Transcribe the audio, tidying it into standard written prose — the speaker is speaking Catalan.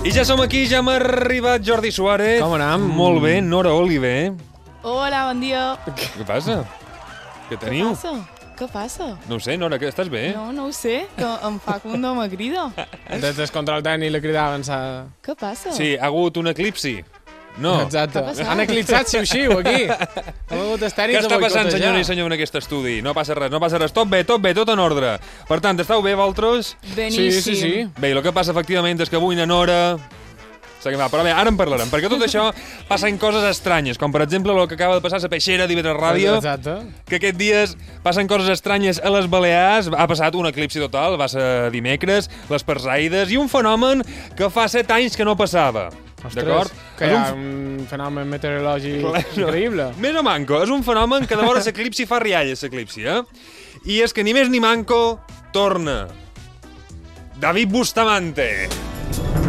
I ja som aquí, ja m'ha arribat Jordi Suárez. Com anem? Molt bé, Nora Oliver. Hola, bon dia. Què passa? Què teniu? Què passa? No ho sé, Nora, que estàs bé? No ho sé, que em fa que un no me crida. Des del control tècnic li cridaven sa... Què passa? Sí, ha hagut un eclipsi. No. Exacte. Què ha passat? Han eclipsat xiu-xiu aquí. Han hagut els tècnics Què està a passant, boicotejar. senyora i senyor, en aquest estudi? No passa res, no passa res. Tot bé, tot en ordre. Per tant, estàu bé, vosaltres? Beníssim. Sí. Bé, el que passa, efectivament, és que avui na Nora... Però bé, ara en parlarem, perquè tot això passen coses estranyes, com per exemple el que acaba de passar a la Peixera d'Ivetres Ràdio, Exacte. que aquests dies passen coses estranyes a les Balears, ha passat un eclipsi total, va ser dimecres, les Perseides, i un fenomen que fa 7 anys que no passava. D'acord? Que hi ha un fenomen meteorològic increïble. Més o manco, és un fenomen que de vora l'eclipsi fa rialles, l'eclipsi, I és que ni més ni manco torna David Bustamante.